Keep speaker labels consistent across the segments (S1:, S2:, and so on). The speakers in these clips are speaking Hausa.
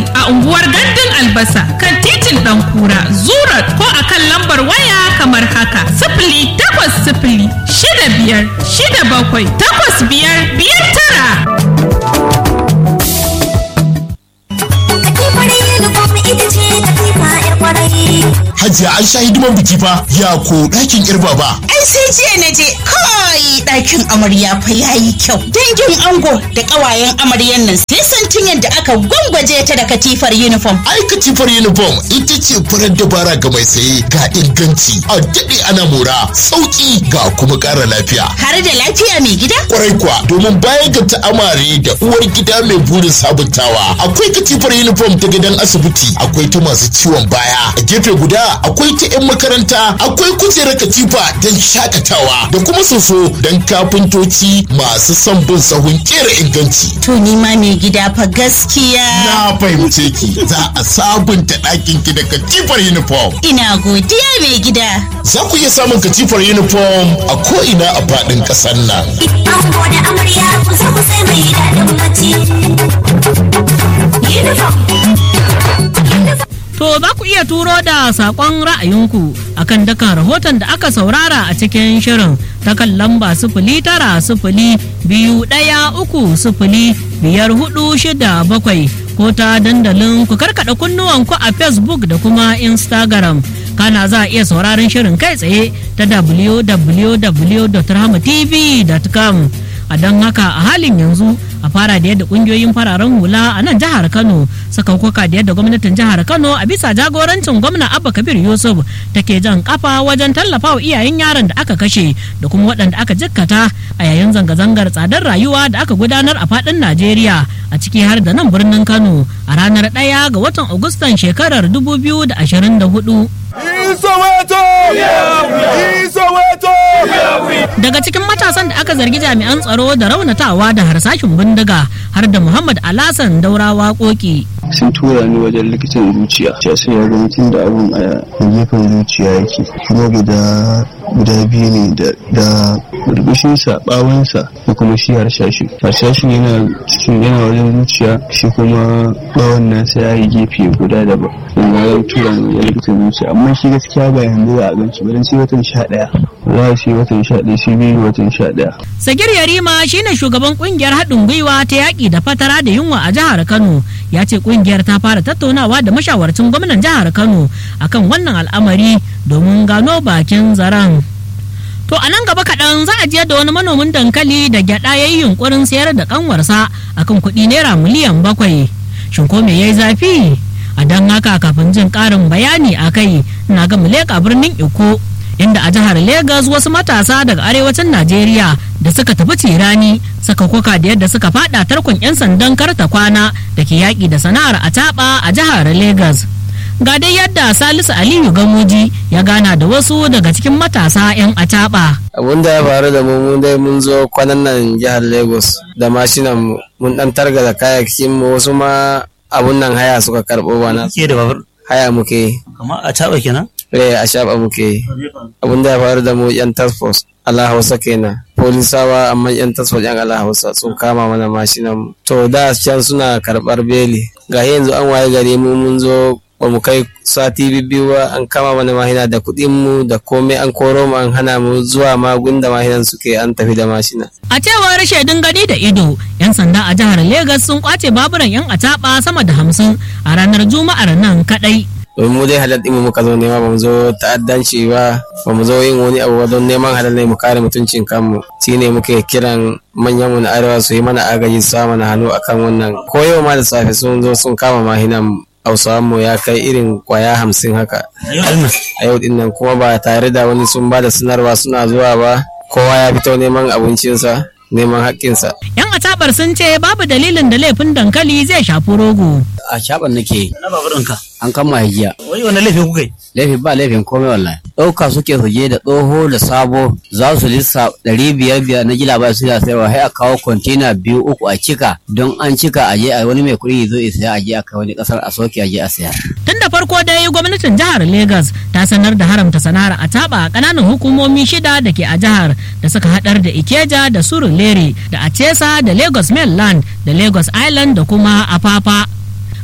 S1: a unguwar Gandun Albasa kan titin Dan Kura, Zurat, ko akan lambar waya kamar haka: 0800 65 67
S2: Hajiya an sha hidiman biki fa, ya ko ɗakin irba ba.
S3: Ai sai jiya na je, kai ɗakin amarya fa yayi kyau. Dangin ango da ƙawayen amaryan nan sai santin yadda aka gwangwaje ta da katifar uniform.
S2: Ai katifar uniform ita ce farar dabara ga mai saye, ga inganci, a daɗe ana mora, sauƙi ga kuma ƙara lafiya.
S3: Har da lafiya mai gida?
S2: Kwarai kuwa, domin bayan ga ta amare da uwar gida mai burin sabuntawa, akwai katifar uniform ta gidan asibiti, akwai ta masu ciwon baya, a gefe guda akwai ta 'yan makaranta, akwai kujerar katifa don shakatawa da kuma soso don kafintoci masu son bin sahun kera inganci.
S3: To ni ma mai gida fa gaskiya.
S2: Na fahimce ki, za a sabunta ɗakin ki da katifar uniform.
S3: Ina godiya mai gida.
S2: Za ku iya samun katifar uniform a ko'ina a faɗin ƙasar nan.
S4: Ango da amarya kusa kusa mai daɗin bacci. Uniform.
S5: To za ku iya turo da saƙon ra'ayinku akan dakan rahoton da aka saurara a cikin shirin ta kan lamba 09-213-05-467 ko ta dandalin ku karkada kunnuwanku a Facebook da kuma Instagram. Kana za a iya sauraron shirin kai tsaye ta www.rahmatv.com. A don haka a halin yanzu a fara da yadda kungiyoyin fararen hula a nan jihar Kano suka koka da yadda gwamnatin jihar Kano a bisa jagorancin gwamna Abba Kabir Yusuf take jan kafa wajen tallafa wa iyayen yaron da aka kashe da kuma waɗanda aka jikkata a yayin zanga-zangar tsadar rayuwa da aka gudanar a faɗin Najeriya, a ciki har da nan birnin Kano a ranar 1 ga watan Agustan shekarar 2024. Daga cikin matasan da aka zargi jami'an tsaro da raunatawa da harsashin bindiga har da Muhammad Alasan Daurawa Koki.
S6: Sun tura ni wajen likitan zuciya, sai ya ga mutum da abun a gefen zuciya yake, kuma guda biyu ne da burbushinsa, bawonsa da kuma shi harshashin yana wajen zuciya, shi kuma bawon nasa ya yi gefe guda daban. Na tura ni wajen likitan zuciya, amma shi gaskiya ba yanzu ba a ganci ba, don sai watan 11. Za su yi watan 11, shi biyu watan 11.
S5: Sagir Yarima shine shugaban kungiyar haɗin gwiwa ta yaƙi da fatara da yunwa a jihar Kano. Ya ce kungiyar ta fara tattaunawa da mashawarcin gwamnan jihar Kano akan wannan al'amari domin gano bakin zaren. To a nan gaba kaɗan za a je da wani manomin dankali da gyaɗa ya yi yunƙurin sayar da ƙanwarsa akan kuɗi naira miliyan 7. Shin ko me ya yi zafi? A don haka kafin jin ƙarin bayani a kai, na ga mu leƙa birnin Iko, inda a jihar Legas wasu matasa daga arewacin Najeriya da suka tafi tirani suka koka da yadda suka fada tarkon 'yan sandan karta kwana da ke yaƙi da sana'ar acaɓa a jihar Legas. Ga dai yadda Salisu Aliyu Gamoji ya gana da wasu daga cikin matasa 'yan acaɓa.
S7: Abun da ya faru da mu dai mun zo kwanan nan jihar Lagos da mashinan mun dan targaza kayakin mu, wasu ma abun nan haya suka karɓo bana.
S8: Ke da babur?
S7: Haya muke.
S8: Kamar acaɓa kenan?
S7: A shaɓa muke. Abun da ya faru da mu 'yan task force Allah Hausa kenan. Polisawa amma 'yan task force 'yan Allah Hausa sun kama mana mashinan. To da can suna karɓar beli. Ga yanzu an waye gari mun zo ba mu kai sati biyu ba, an kama mana mahina da kuɗin mu da komai, an koro mu, an hana mu zuwa magun da mahinan suke, an tafi da mashina.
S5: A cewar shaidun gani da ido, 'yan sanda a jihar Legas sun kwace baburan 'yan acaɓa sama da 50 a ranar Juma'ar nan kaɗai.
S7: Domin mu dai halal ɗin muka zo nema, ba mu zo ta'addanci ba mu zo yin wani abu don neman halal ne mu kare mutuncin kanmu. Shi ne muke kiran manyan mu na arewa su yi mana agaji, su sa mana hannu akan wannan. Ko yau ma da safe sun zo sun kama mahinan Hausawan mu ya kai irin kwaya 50 haka a yau din nan, kuma ba tare da wani sun ba da sanarwa suna zuwa ba. Kowa ya fito neman abincinsa, neman haƙƙinsa. 'Yan
S5: acaɓar sun ce babu dalilin da laifin dankali zai shafi rogo.
S9: A shaɓar nake.
S8: Na baburinka.
S9: An kama hijiya.
S8: Wai wani laifin kuka yi?
S9: Laifin ba laifin komai wallahi. Ɗauka suke su je da tsoho da sabo, za su lissa 500 na gila ba su da sayarwa, sai a kawo kwantena 2-3 a cika, don an cika a je a wani mai kuɗi zo ya saya, a je a kai wani ƙasar a soke a je a sayar.
S5: Tun da farko dai gwamnatin jihar Legas ta sanar da haramta sana'ar acaɓa a ƙananan hukumomi 6 da ke a jihar da suka haɗar da Ikeja da Surulere da Acesa da Lagos Mainland da Lagos Island da kuma Apapa.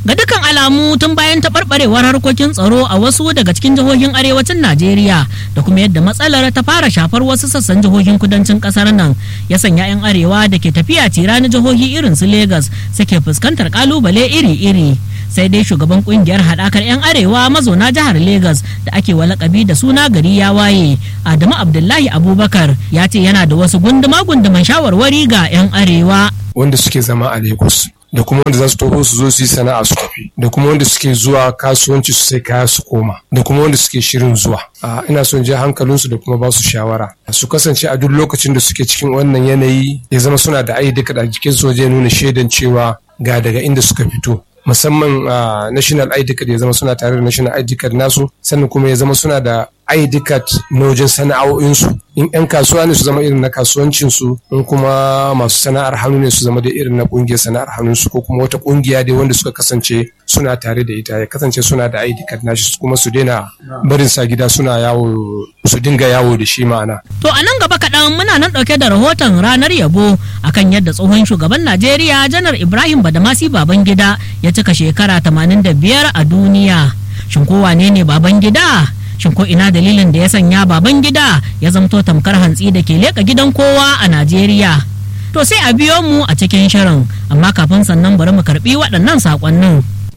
S5: Ga dukkan alamu tun bayan taɓarɓarewar harkokin tsaro a wasu daga cikin jihohin arewacin Najeriya da kuma yadda matsalar ta fara shafar wasu sassan jihohin kudancin ƙasar nan ya sanya 'yan arewa da ke tafiya tira na jihohi irin su Legas suke fuskantar ƙalubale iri-iri. Sai dai shugaban kungiyar haɗakar 'yan arewa mazauna jihar Legas da ake wa lakabi da suna gari ya waye Adamu Abdullahi Abubakar ya ce yana da wasu gunduma-gunduman shawarwari ga 'yan arewa.
S10: Wanda suke zama a Lagos da kuma wanda za su taho su zo su yi sana'a su tafi da kuma wanda suke zuwa kasuwanci su sai kaya su koma da kuma wanda suke shirin zuwa ina son je hankalinsu da kuma ba su shawara su kasance a duk lokacin da suke cikin wannan yanayi ya zama suna da ayyuka da jikin su waje nuna shaidan cewa ga daga inda suka fito musamman national ID card ya zama suna tare da national ID card nasu sannan kuma ya zama suna da ID card na wajen sana'o'insu in 'yan kasuwa ne su zama irin na kasuwancinsu in kuma masu sana'ar hannu ne su zama da irin na kungiyar sana'ar hannunsu ko kuma wata kungiya dai wanda suka kasance suna tare da ita ya kasance suna da ID card nashi kuma su daina barin sa gida suna yawo su dinga yawo da shi ma'ana.
S5: To a nan gaba kaɗan muna nan ɗauke da rahoton ranar yabo akan yadda tsohon shugaban Najeriya Janar Ibrahim Badamasi Babangida ya cika shekara 85 a duniya. Shin ko wane ne Babangida? Shin ko ina dalilin da ya sanya Babangida ya zamto tamkar hantsi da ke leƙa gidan kowa a Najeriya? To sai a biyo mu a cikin shirin, amma kafin sannan bari mu karɓi waɗannan saƙonnin.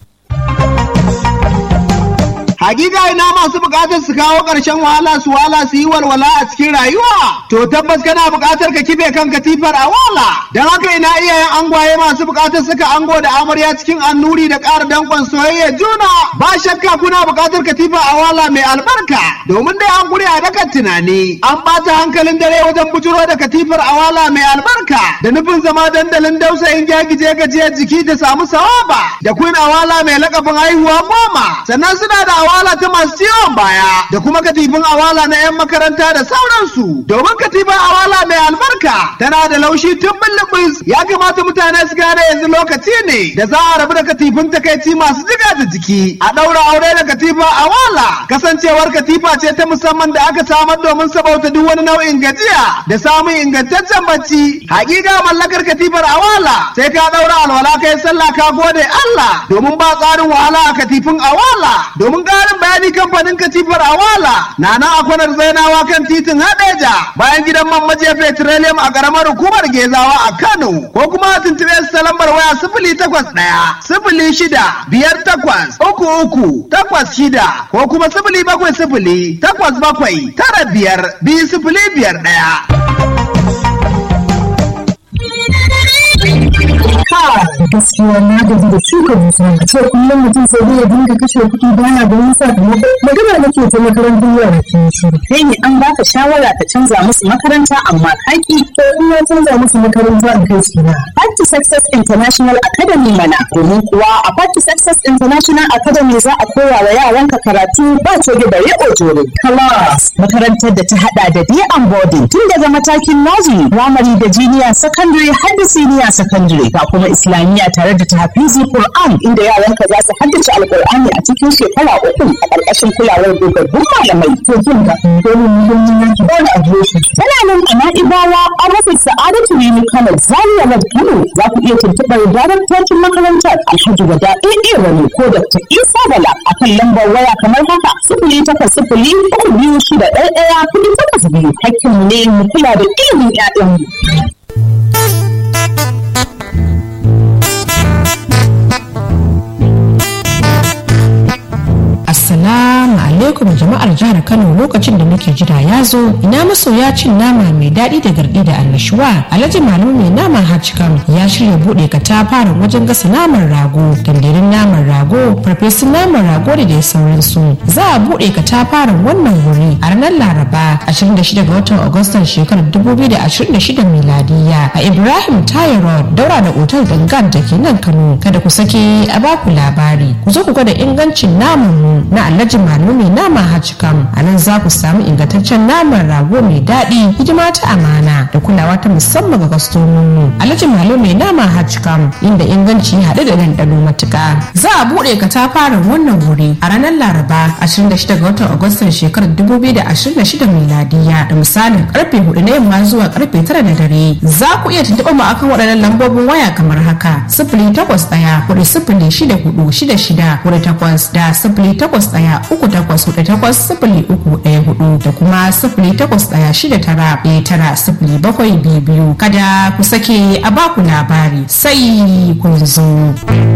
S11: Hakika ina masu bukatar su kawo ƙarshen wahala su yi walwala a cikin rayuwa. To tabbas kana bukatar ka kife kan katifar a wala. Don haka ina iyayen angwaye masu bukatar suka ango da amarya cikin annuri da ƙara dankon soyayya juna. Ba shakka kuna bukatar katifa a wala mai albarka. Domin dai an guri a dakan tunani. An ɓata hankalin dare wajen bujuro da katifar a wala mai albarka. Da nufin zama dandalin dausayin gyagije gajiyar jiki da samu sawaba. Da Queen Awala mai lakabin haihuwa 10. Sannan suna da awala ta masu ciwon baya da kuma katifin awala na 'yan makaranta da sauransu. Domin katifin awala mai albarka tana da laushi tun bulbus. Ya kamata mutane su gane yanzu lokaci ne da za a rabu da katifin takaici masu jiga da jiki. A ɗaura aure da katifin awala. Kasancewar katifa ce ta musamman da aka samar domin sabauta duk wani nau'in gajiya da samun ingantaccen bacci. Hakika mallakar katifar awala sai ka ɗaura alwala kai sallah ka gode Allah domin ba tsarin wahala a katifin awala. Domin ƙarin bayani kamfanin katifar awala na nan a kwanar zainawa kan titin hadeja bayan gidan man majiya petroleum a ƙaramar hukumar gezawa a Kano ko kuma a tuntuɓe su ta lambar waya 081-06-58-33-86 ko kuma 070-8-7-9-5-2-0-5-1.
S12: gaskiya na gaji da shuka dusa a ce kullum mutum sai dai ya dinga kashe kuɗi baya da wani sakamako magana nake ta makarantar yara ke shiru
S3: kai ne an baka shawara ka canza musu makaranta amma kaki
S12: to in na canza musu makaranta in kai su na
S3: Party Success International Academy mana domin kuwa a Party Success International Academy za a koya wa yaranka karatu ba coge da riƙo jore class makarantar da ta hada da day and boarding tun daga matakin nursery primary da junior secondary har da senior secondary ga kuma islamiyya tare da tahfizi Qur'an inda yaranka za su haddace alqur'ani a cikin shekara 3 a ƙarƙashin kulawar dogaggun malamai
S12: to kin ga domin muhimmin yanki dole a biyo shi
S3: tana nan a Na'ibawa an rufe Sa'adatu Rimi Kano Zaria Road Kano za ku iya tuntuɓar daraktocin makarantar Alhaji Wada AA Wani ko Dr. Isa Bala akan lambar waya kamar haka 0803611 hakkinmu ne mu kula da ilimin 'ya'yanmu.
S13: Assalamu alaikum jama'ar jihar Kano lokacin da muke jira ya zo ina masoya cin nama mai daɗi da garɗi da annashuwa Alhaji Malu mai naman Hajjikam ya shirya buɗe katafaren wajen gasa naman rago dandarin naman rago farfesun naman rago da dai sauransu za a buɗe katafaren wannan wuri a ranar Laraba 26 ga watan Agustan shekarar 2026 miladiya a Ibrahim Tayo Road daura da otal Gangan da ke nan Kano kada ku sake a baku labari ku zo ku gwada ingancin naman mu na Alhaji Malu mai nama Hajjikam A nan za ku samu ingantaccen naman rago mai daɗi, hidima ta amana da kulawa ta musamman ga kwastomomi. Alhaji Malo mai nama Hajjkam inda inganci haɗe da ɗanɗano matuƙa. Za a buɗe katafaren wannan wuri a ranar Laraba 26 ga watan Agustan shekarar 2026 miladiya da misalin karfe 4 na yamma zuwa karfe 9 na dare. Za ku iya tuntuɓa mu akan waɗannan lambobin waya kamar haka: 081-406-466-48 da 081-3848-0314 da kuma 081-69-0722. Kada ku sake a baku labari sai kun zo.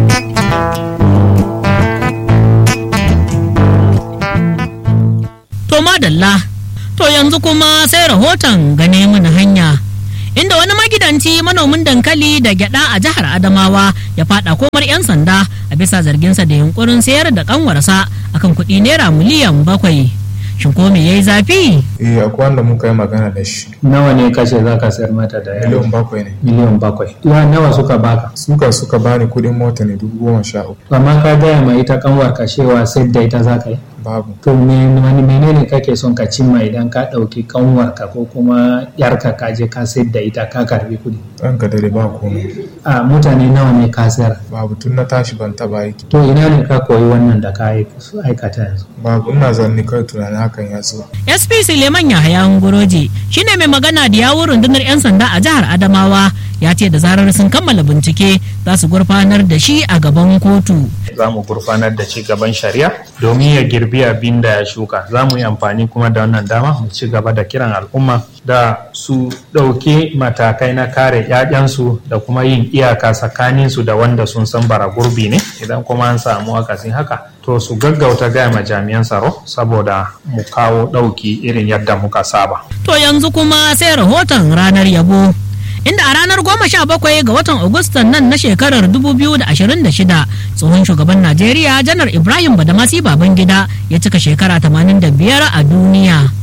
S5: To madalla, to yanzu kuma sai rahoton gane mana hanya. Inda wani magidanci manomin dankali da gyada a jihar Adamawa ya fada komar 'yan sanda a bisa zarginsa da yunkurin sayar da kanwarsa akan kuɗi naira miliyan 7. Shin ko me yayi zafi?
S14: Akwai wanda muka yi magana da shi.
S15: Nawa ne kashe za ka sayar mata da
S14: miliyan 7 ne.
S15: Miliyan 7. Nawa suka baka?
S14: Suka bani kuɗin mota ne 13,000.
S15: Amma ka gaya ma ita kanwar ka cewa sai da ita za ka yi?
S14: Babu.
S15: To menene kake son ka cimma idan ka ɗauki kanwarka ko kuma yarka ka je ka sayar da ita ka karbi kuɗi?
S14: Ranka dare ba komai.
S15: A mutane nawa ne ka sayar?
S14: Babu, tun na tashi ban taba aiki.
S15: To ina ne ka koyi wannan da ka aikata yanzu?
S14: Babu, ina zanni kai tunanin hakan ya so.
S5: SP Suleiman Yahaya Ngoroje shine mai magana da yawun rundunar 'yan sanda a jihar Adamawa, ya ce da zarar sun kammala bincike za su gurfanar da shi a gaban kotu.
S16: Za mu gurfanar da shi gaban shari'a domin ya girbi abin da ya shuka. Za mu yi amfani kuma da wannan dama mu ci gaba da kiran al'umma da su ɗauki matakai na kare 'ya'yansu da kuma yin iyaka tsakaninsu da wanda sun san bara gurbi ne. Idan kuma an samu akasin haka to su gaggauta gaya ma jami'an tsaro saboda mu kawo ɗauki irin yadda muka saba.
S5: To yanzu kuma sai rahoton ranar yabo. Inda a ranar 17 ga watan Agustan nan na shekarar 2026 tsohon shugaban Najeriya Janar Ibrahim Badamasi Babangida ya cika shekara 85 a duniya.